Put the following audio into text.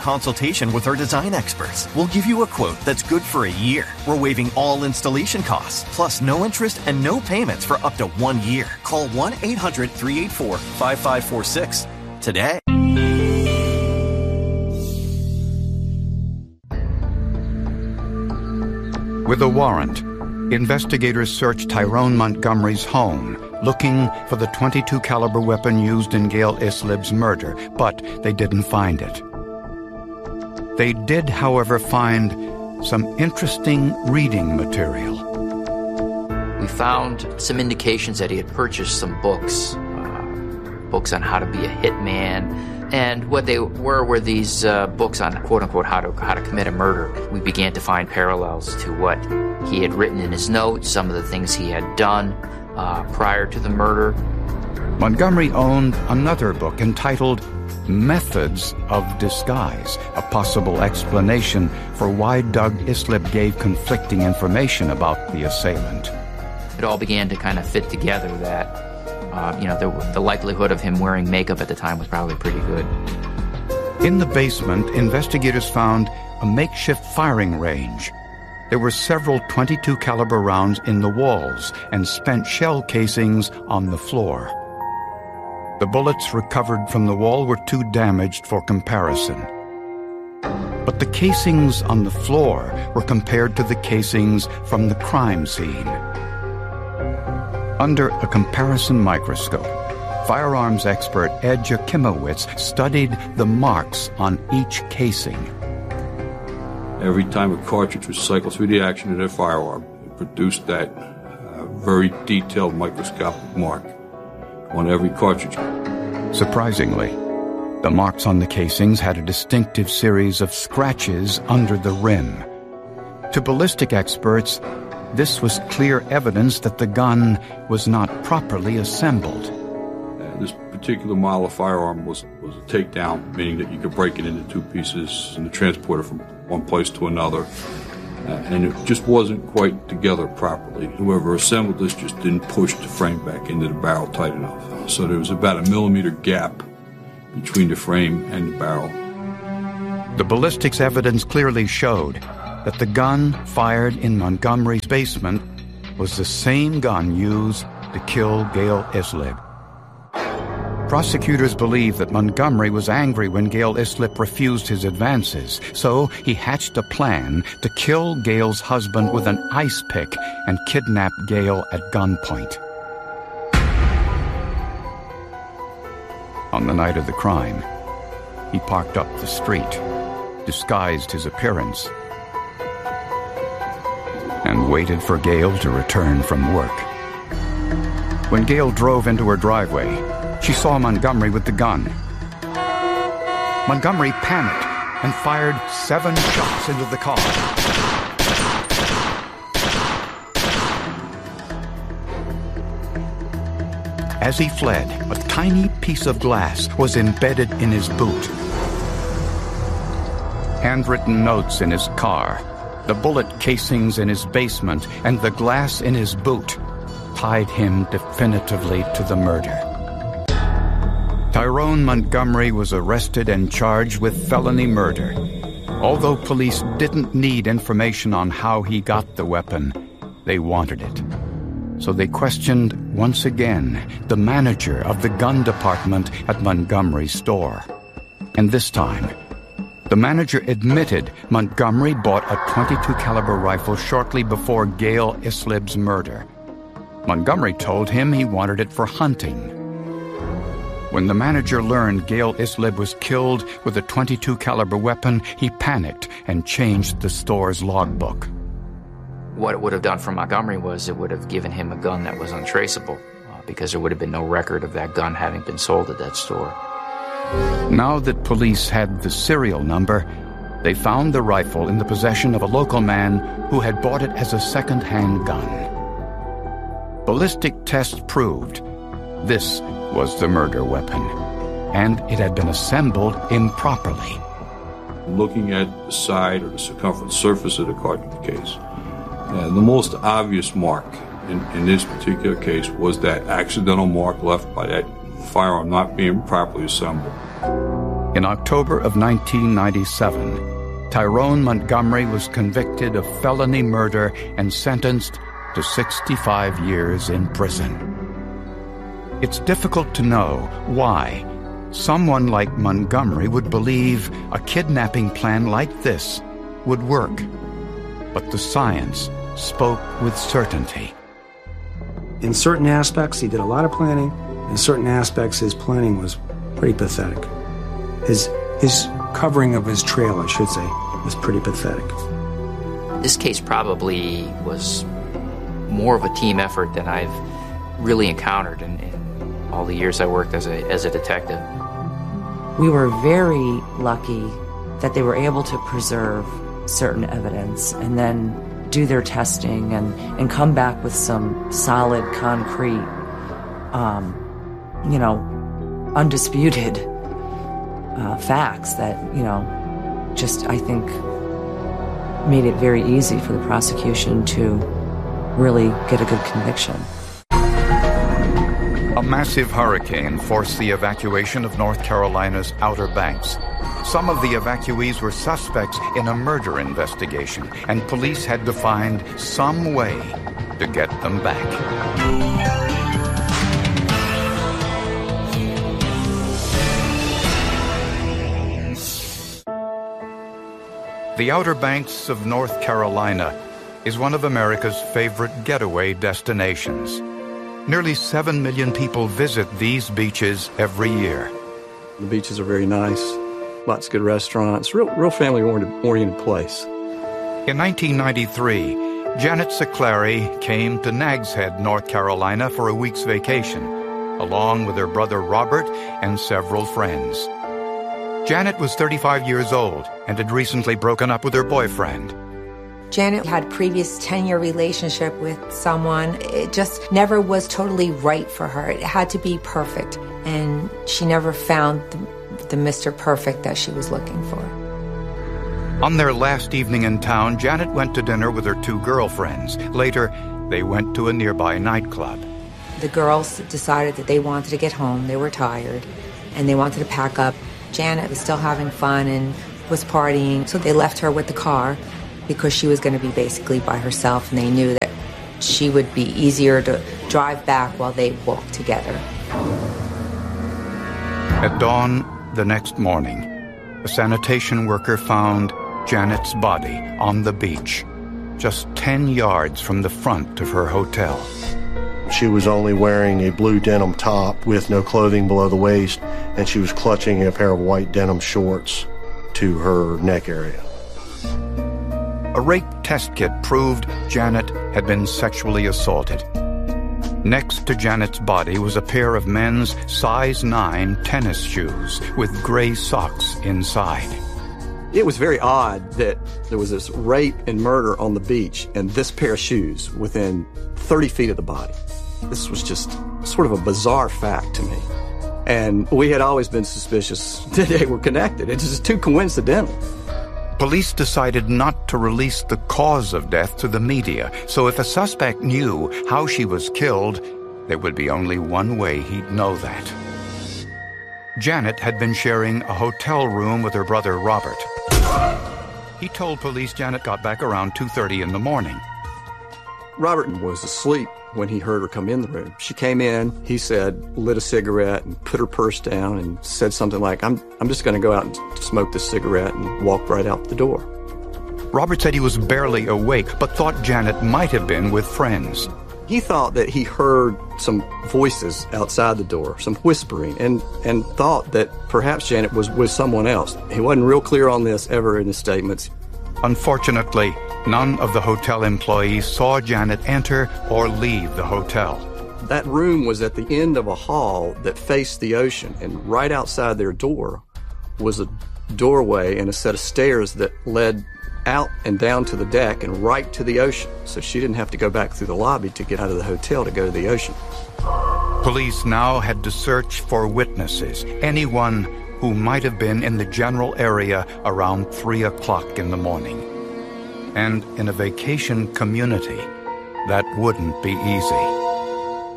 consultation with our design experts. We'll give you a quote that's good for a year. We're waiving all installation costs, plus no interest and no payments for up to 1 year. Call 1-800-384-5546 today. With a warrant, investigators searched Tyrone Montgomery's home, looking for the .22 caliber weapon used in Gail Islib's murder, but they didn't find it. They did, however, find some interesting reading material. We found some indications that he had purchased some books, books on how to be a hitman, and what they were these books on quote-unquote how to commit a murder. We began to find parallels to what he had written in his notes, some of the things he had done prior to the murder. Montgomery owned another book entitled Methods of Disguise, a possible explanation for why Doug Islib gave conflicting information about the assailant. It all began to kind of fit together that the likelihood of him wearing makeup at the time was probably pretty good. In the basement, investigators found a makeshift firing range. There were several .22 caliber rounds in the walls and spent shell casings on the floor. The bullets recovered from the wall were too damaged for comparison. But the casings on the floor were compared to the casings from the crime scene. Under a comparison microscope, firearms expert Ed Jakimowicz studied the marks on each casing. Every time a cartridge was cycled through the action of their firearm, it produced that very detailed microscopic mark on every cartridge. Surprisingly, the marks on the casings had a distinctive series of scratches under the rim. To ballistic experts, this was clear evidence that the gun was not properly assembled. This particular model of firearm was a takedown, meaning that you could break it into two pieces and transport it from one place to another. And it just wasn't quite together properly. Whoever assembled this just didn't push the frame back into the barrel tight enough. So there was about a millimeter gap between the frame and the barrel. The ballistics evidence clearly showed that the gun fired in Montgomery's basement was the same gun used to kill Gail Islib. Prosecutors believe that Montgomery was angry when Gail Islib refused his advances, so he hatched a plan to kill Gail's husband with an ice pick and kidnap Gail at gunpoint. On the night of the crime, he parked up the street, disguised his appearance, and waited for Gail to return from work. When Gail drove into her driveway, she saw Montgomery with the gun. Montgomery panicked and fired 7 shots into the car. As he fled, a tiny piece of glass was embedded in his boot. Handwritten notes in his car, the bullet casings in his basement, and the glass in his boot tied him definitively to the murder. Tyrone Montgomery was arrested and charged with felony murder. Although police didn't need information on how he got the weapon, they wanted it. So they questioned, once again, the manager of the gun department at Montgomery's store. And this time, the manager admitted Montgomery bought a .22 caliber rifle shortly before Gail Islib's murder. Montgomery told him he wanted it for hunting. When the manager learned Gail Islib was killed with a .22 caliber weapon, he panicked and changed the store's logbook. What it would have done for Montgomery was it would have given him a gun that was untraceable, because there would have been no record of that gun having been sold at that store. Now that police had the serial number, they found the rifle in the possession of a local man who had bought it as a second-hand gun. Ballistic tests proved this was the murder weapon, and it had been assembled improperly. Looking at the side or the circumference surface of the cartridge case, the most obvious mark in this particular case was that accidental mark left by that firearm not being properly assembled. In October of 1997, Tyrone Montgomery was convicted of felony murder and sentenced to 65 years in prison. It's difficult to know why someone like Montgomery would believe a kidnapping plan like this would work. But the science spoke with certainty. In certain aspects, he did a lot of planning. In certain aspects, his planning was pretty pathetic. His covering of his trail, I should say, was pretty pathetic. This case probably was more of a team effort than I've really encountered in all the years I worked as a detective. We were very lucky that they were able to preserve certain evidence and then do their testing and come back with some solid, concrete, undisputed facts that, just, I think, made it very easy for the prosecution to really get a good conviction. A massive hurricane forced the evacuation of North Carolina's Outer Banks. Some of the evacuees were suspects in a murder investigation, and police had to find some way to get them back. The Outer Banks of North Carolina is one of America's favorite getaway destinations. Nearly 7 million people visit these beaches every year. The beaches are very nice, lots of good restaurants, real family-oriented place. In 1993, Janet Siclari came to Nags Head, North Carolina for a week's vacation, along with her brother Robert and several friends. Janet was 35 years old and had recently broken up with her boyfriend. Janet had a previous 10-year relationship with someone. It just never was totally right for her. It had to be perfect, and she never found the Mr. Perfect that she was looking for. On their last evening in town, Janet went to dinner with her 2 girlfriends. Later, they went to a nearby nightclub. The girls decided that they wanted to get home. They were tired, and they wanted to pack up. Janet was still having fun and was partying, so they left her with the car because she was going to be basically by herself, and they knew that she would be easier to drive back while they walked together. At dawn the next morning, a sanitation worker found Janet's body on the beach, just 10 yards from the front of her hotel. She was only wearing a blue denim top with no clothing below the waist, and she was clutching a pair of white denim shorts to her neck area. A rape test kit proved Janet had been sexually assaulted. Next to Janet's body was a pair of men's size 9 tennis shoes with gray socks inside. It was very odd that there was this rape and murder on the beach and this pair of shoes within 30 feet of the body. This was just sort of a bizarre fact to me. And we had always been suspicious that they were connected. It's just too coincidental. Police decided not to release the cause of death to the media, so if a suspect knew how she was killed, there would be only one way he'd know that. Janet had been sharing a hotel room with her brother Robert. He told police Janet got back around 2:30 in the morning. Robert was asleep when he heard her come in the room. She came in, he said, lit a cigarette and put her purse down and said something like, I'm just going to go out and smoke this cigarette, and walked right out the door. Robert said he was barely awake, but thought Janet might have been with friends. He thought that he heard some voices outside the door, some whispering, and thought that perhaps Janet was with someone else. He wasn't real clear on this ever in his statements. Unfortunately, none of the hotel employees saw Janet enter or leave the hotel. That room was at the end of a hall that faced the ocean, and right outside their door was a doorway and a set of stairs that led out and down to the deck and right to the ocean. So she didn't have to go back through the lobby to get out of the hotel to go to the ocean. Police now had to search for witnesses, anyone who might have been in the general area around 3 o'clock in the morning. And in a vacation community, that wouldn't be easy.